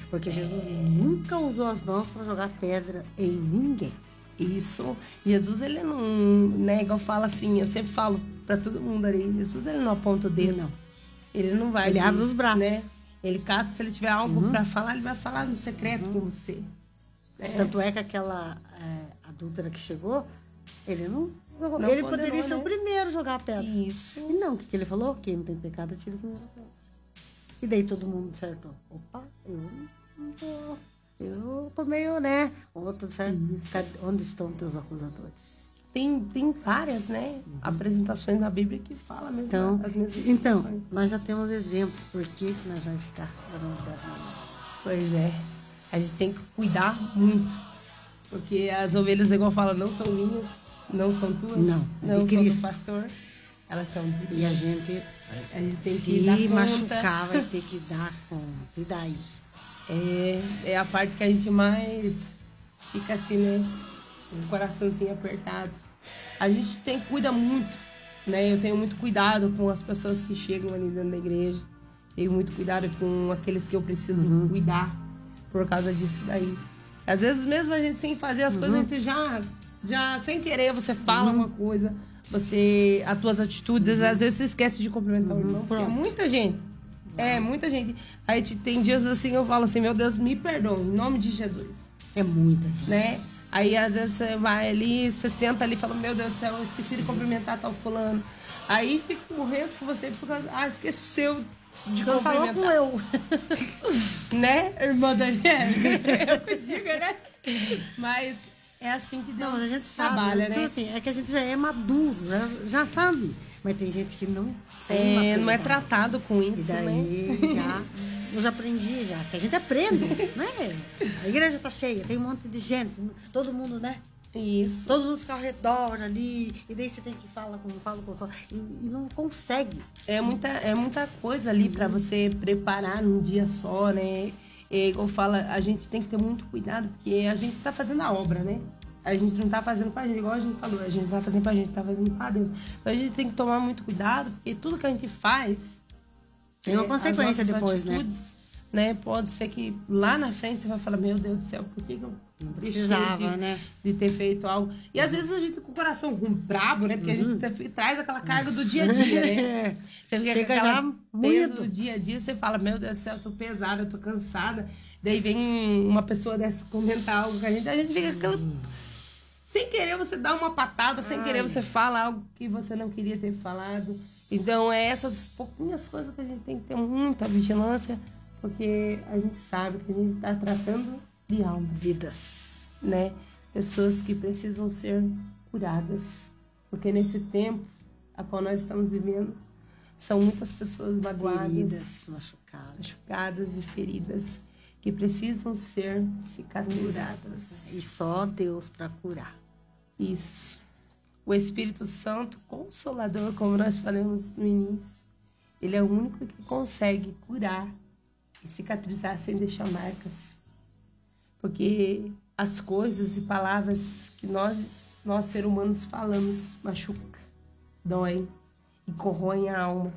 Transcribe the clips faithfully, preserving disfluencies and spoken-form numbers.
Porque Jesus nunca usou as mãos para jogar pedra em ninguém. Isso, Jesus, ele não, né, igual fala assim, eu sempre falo pra todo mundo ali, Jesus, ele não aponta o dedo, Não. Ele não vai... Ele abre os braços. Né? Ele cata, se ele tiver algo Uhum. pra falar, ele vai falar no secreto Uhum. com você. Né? Tanto é que aquela é, adúltera que chegou, ele não... Não ele condenou, poderia ser né? o primeiro a jogar a pedra. Isso. E não, o que, que ele falou? Quem não tem pecado, atira a primeira pedra. E daí todo mundo, certo? Opa, eu não tô... Eu tô meio, né? Outro, certo? Cadê- Onde estão teus acusadores? Tem, tem várias, né, apresentações na Bíblia que falam mesmo Então, as mesmas então, situações. nós já temos exemplos. Por que que nós vamos ficar dando pedra? Pois é. A gente tem que cuidar muito. Porque as ovelhas, igual fala, não são minhas, não são tuas, Não, é não de são do Cristo. pastor. Elas são de E a Deus. gente, A gente tem que se dar conta. machucar, vai ter que dar conta. E daí? É, é a parte que a gente mais fica assim, né? Com o coraçãozinho apertado. A gente tem, cuida muito, né? Eu tenho muito cuidado com as pessoas que chegam ali dentro da igreja. Tenho muito cuidado com aqueles que eu preciso Uhum. cuidar por causa disso daí. Às vezes mesmo a gente sem fazer as Uhum. coisas, a gente já, já sem querer, você fala Uhum. uma coisa, você, as tuas atitudes, às vezes você esquece de cumprimentar o irmão. Porque Pronto. muita gente, é, muita gente. Aí te- tem dias assim, eu falo assim, meu Deus, me perdoe, em nome de Jesus, É muita gente. né? Aí às vezes você vai ali, você senta ali e fala, meu Deus do céu, eu esqueci de cumprimentar tal fulano. Aí fica morrendo com você por causa, ah, esqueceu de Então falou cumprimentar. com eu. Né, irmã Daniela? Eu digo, né? Mas é assim que Deus Não, mas a gente sabe. trabalha, Tipo né? assim, é que a gente já é maduro, já, já sabe. Mas tem gente que não tem É, não é maturidade. tratado com E isso, né? daí já, eu já aprendi já, que a gente aprende, né? A igreja tá cheia, tem um monte de gente, todo mundo, né? Isso. Todo mundo fica ao redor ali, e daí você tem que falar como fala, como fala, e, e não consegue. É muita, é muita coisa ali pra você preparar num dia só, né? É, igual fala, a gente tem que ter muito cuidado, porque a gente tá fazendo a obra, né? A gente não tá fazendo pra gente, igual a gente falou, a gente tá fazendo pra gente, tá fazendo pra Deus. Então a gente tem que tomar muito cuidado, porque tudo que a gente faz... Tem uma é, consequência as nossas depois, né? atitudes, né? Pode ser que lá na frente você vai falar, meu Deus do céu, por que, que eu Não deixei precisava, de, né? de ter feito algo? E às vezes a gente com o coração ruim, brabo, né? Porque a gente te- traz aquela carga do dia a dia, né? Você fica Chega com aquela já peso moído. do dia a dia, você fala, meu Deus do céu, eu tô pesada, eu tô cansada. Daí vem uma pessoa dessa comentar algo com a gente, a gente fica aquela... Sem querer você dá uma patada, sem querer você fala algo que você não queria ter falado. Então, é essas pouquinhas coisas que a gente tem que ter muita vigilância, porque a gente sabe que a gente está tratando de almas, Vidas. né? Pessoas que precisam ser curadas. Porque nesse tempo a qual nós estamos vivendo, são muitas pessoas magoadas, Feridas, machucadas. machucadas e feridas, que precisam ser cicatrizadas. E só Deus para curar. Isso. O Espírito Santo, Consolador, como nós falamos no início, ele é o único que consegue curar e cicatrizar sem deixar marcas. Porque as coisas e palavras que nós, nós seres humanos falamos, machuca, dói e corroem a alma.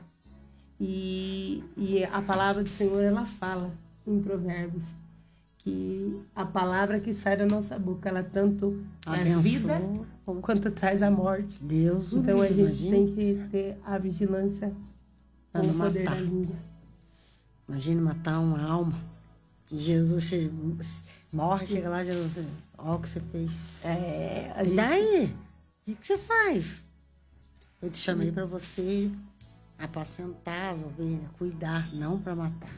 E, e a palavra do Senhor, ela fala em Provérbios que a palavra que sai da nossa boca, ela tanto traz Abençoa. vida quanto traz a morte. Deus o Então a livre, gente imagina. tem que ter a vigilância Pra com o não poder matar. da língua. Imagina matar uma alma. E Jesus você morre, chega lá, Jesus, você- olha o que você fez. É, a E gente, daí? O que, que você faz? Eu te chamei para você apacentar as ovelhas, cuidar, não para matar.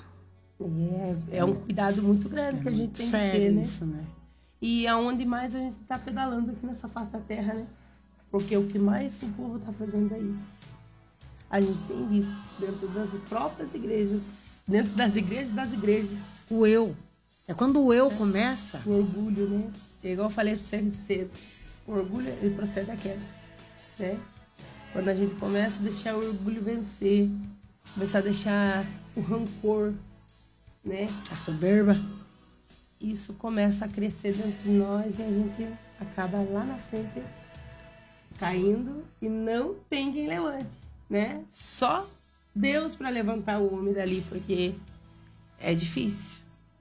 é, é um cuidado muito grande que a gente tem que Sério ter, né? isso, né? E aonde mais a gente está pedalando aqui nessa face da terra, né? Porque o que mais o povo está fazendo é isso. A gente tem visto dentro das próprias igrejas, dentro das igrejas das igrejas, O eu. É quando o eu começa. o orgulho, né? É igual eu falei para você cedo, o orgulho ele procede da queda, né? Quando a gente começa a deixar o orgulho vencer, começar a deixar o rancor, né? A soberba. Isso começa a crescer dentro de nós e a gente acaba lá na frente caindo e não tem quem levante, né? Só Deus para levantar o homem dali, porque é difícil.